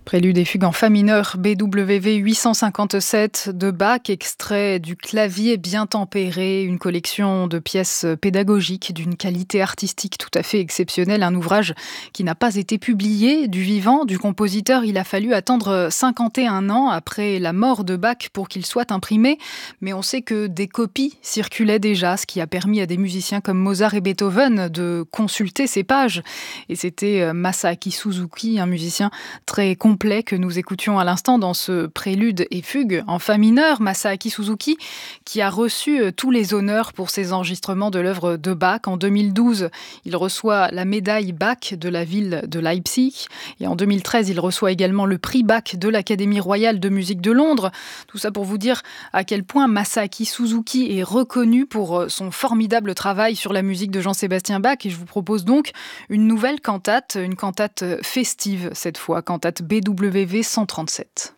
Prélude et fugue en fa mineur, BWV 857 de Bach, extrait du clavier bien tempéré, une collection de pièces pédagogiques d'une qualité artistique tout à fait exceptionnelle, un ouvrage qui n'a pas été publié du vivant du compositeur. Il a fallu attendre 51 ans après la mort de Bach pour qu'il soit imprimé, mais on sait que des copies circulaient déjà, ce qui a permis à des musiciens comme Mozart et Beethoven de consulter ces pages. Et c'était Masaaki Suzuki, un musicien très complet que nous écoutions à l'instant dans ce prélude et fugue en fa mineur. Masaaki Suzuki qui a reçu tous les honneurs pour ses enregistrements de l'œuvre de Bach. En 2012, il reçoit la médaille Bach de la ville de Leipzig et en 2013, il reçoit également le prix Bach de l'Académie royale de musique de Londres. Tout ça pour vous dire à quel point Masaaki Suzuki est reconnu pour son formidable travail sur la musique de Jean-Sébastien Bach, et je vous propose donc une nouvelle cantate, une cantate festive cette fois, cantate BWV 137.